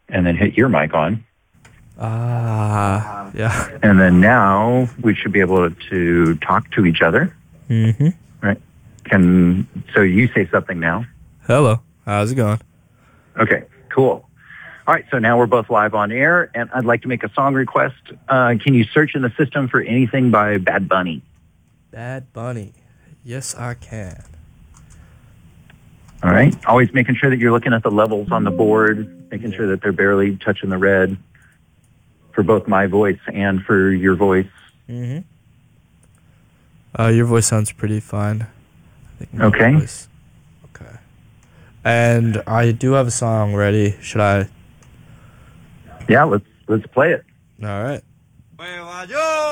and then hit your mic on. Yeah. And then now we should be able to talk to each other. Mm-hmm. Right. So you say something now. Hello. How's it going? Okay, cool. All right, so now we're both live on air, and I'd like to make a song request. Can you search in the system for anything by Bad Bunny? Bad Bunny. Yes, I can. All right. Always making sure that you're looking at the levels on the board, making sure that they're barely touching the red for both my voice and for your voice. Mm-hmm. Your voice sounds pretty fine. I think Okay. Okay. And I do have a song ready. Should I? Yeah, let's play it. All right.